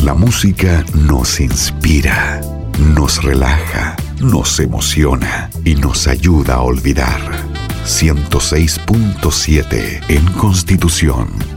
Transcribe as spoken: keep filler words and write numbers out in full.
La música nos inspira, nos relaja, nos emociona y nos ayuda a olvidar. ciento seis punto siete en Constitución.